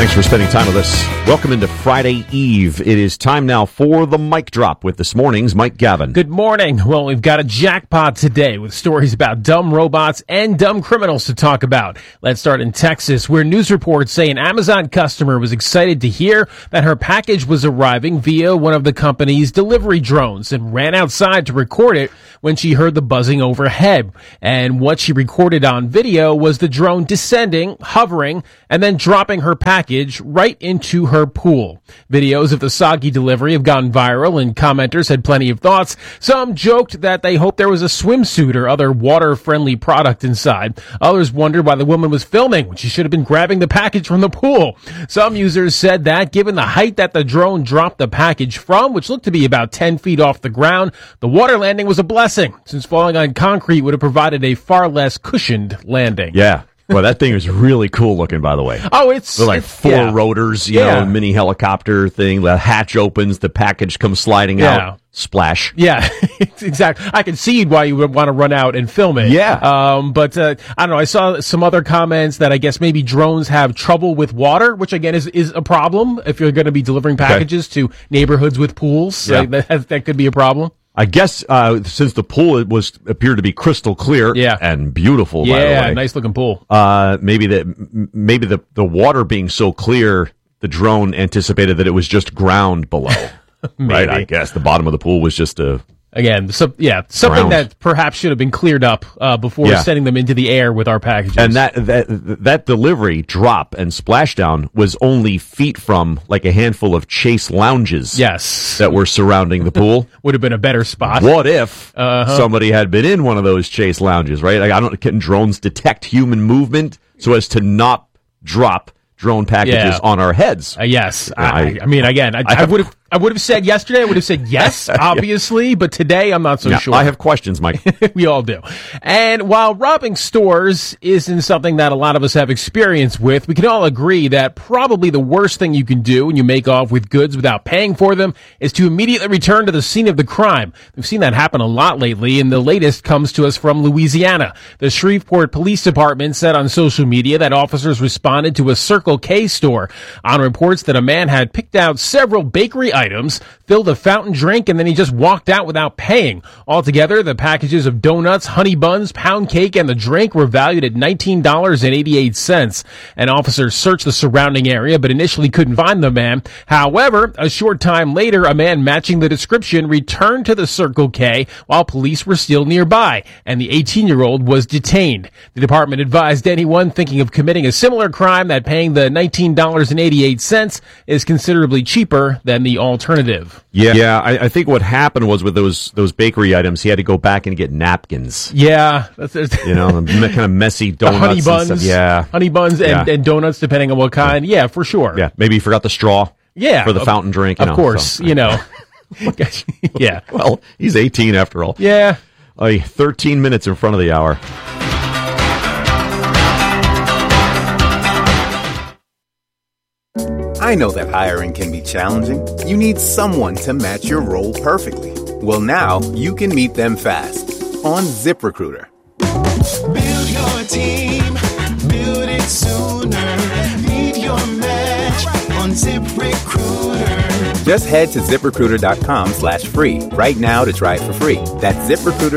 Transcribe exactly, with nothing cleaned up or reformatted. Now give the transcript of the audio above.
Thanks for spending time with us. Welcome into Friday Eve. It is time now for the Mic Drop with this morning's Mike Gavin. Good morning. Well, we've got a jackpot today with stories about dumb robots and dumb criminals to talk about. Let's start in Texas, where news reports say an Amazon customer was excited to hear that her package was arriving via one of the company's delivery drones and ran outside to record it when she heard the buzzing overhead. And what she recorded on video was the drone descending, hovering, and then dropping her package right into her pool. Videos of the soggy delivery have gone viral, and commenters had plenty of thoughts. Some joked that they hoped there was a swimsuit or other water-friendly product inside. Others wondered why the woman was filming when she should have been grabbing the package from the pool. Some users said that, given the height that the drone dropped the package from, which looked to be about ten feet off the ground, the water landing was a blessing, since falling on concrete would have provided a far less cushioned landing. Yeah. Well, that thing is really cool looking, by the way. Oh, it's... They're like it's, four yeah. rotors, you yeah. know, mini helicopter thing. The hatch opens, the package comes sliding yeah. out. Splash. Yeah, exactly. I can see why you would want to run out and film it. Yeah. Um, but, uh, I don't know, I saw some other comments that I guess maybe drones have trouble with water, which again is, is a problem if you're going to be delivering packages okay. to neighborhoods with pools. Yeah. Uh, that, that could be a problem. I guess uh, since the pool it was appeared to be crystal clear yeah. and beautiful, yeah, by the way. nice looking pool. Uh, maybe that maybe the the water being so clear, the drone anticipated that it was just ground below. Right? I guess the bottom of the pool was just a again, so, yeah, something ground. that perhaps should have been cleared up uh, before yeah. sending them into the air with our packages. And that that that delivery drop and splashdown was only feet from like a handful of Chase lounges. Yes, that were surrounding the pool. Would have been a better spot. What if uh-huh. somebody had been in one of those Chase lounges? Right? Like, I don't. Can drones detect human movement so as to not drop drone packages yeah. on our heads? Uh, yes, I, I, I mean, again, I, I, I would have. I would have said yesterday, I would have said yes, obviously, yeah. but today I'm not so yeah, sure. I have questions, Mike. We all do. And while robbing stores isn't something that a lot of us have experience with, we can all agree that probably the worst thing you can do when you make off with goods without paying for them is to immediately return to the scene of the crime. We've seen that happen a lot lately, and the latest comes to us from Louisiana. The Shreveport Police Department said on social media that officers responded to a Circle K store on reports that a man had picked out several bakery items items, filled a fountain drink, and then he just walked out without paying. Altogether, the packages of donuts, honey buns, pound cake, and the drink were valued at nineteen dollars and eighty-eight cents. An officer searched the surrounding area, but initially couldn't find the man. However, a short time later, a man matching the description returned to the Circle K while police were still nearby, and the eighteen-year-old was detained. The department advised anyone thinking of committing a similar crime that paying the nineteen dollars and eighty-eight cents is considerably cheaper than the alternative. Yeah, yeah. I, I think what happened was with those those bakery items, he had to go back and get napkins. Yeah, that's, that's you know, the me- kind of messy donuts, honey buns, and stuff. Yeah, honey buns and, yeah. and donuts, depending on what kind. Yeah, for sure. Yeah, maybe he forgot the straw. Yeah, for the of, fountain drink. You of know, course, so. you know. Yeah. Well, he's eighteen after all. Yeah. Uh, thirteen minutes in front of the hour. I know that hiring can be challenging. You need someone to match your role perfectly. Well, now you can meet them fast on ZipRecruiter. Build your team, build it sooner. Meet your match on ZipRecruiter. Just head to ZipRecruiter.com slash free right now to try it for free. That's ZipRecruiter.